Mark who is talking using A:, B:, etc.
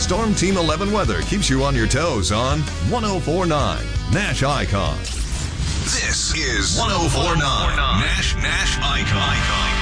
A: Storm Team 11 weather keeps you on your toes on 1049 Nash Icon. This is 1049 Nash Icon.